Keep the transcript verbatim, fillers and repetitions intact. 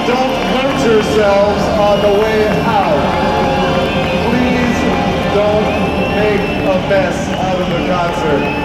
don't hurt yourselves on the way out. Please don't make a mess out of the concert.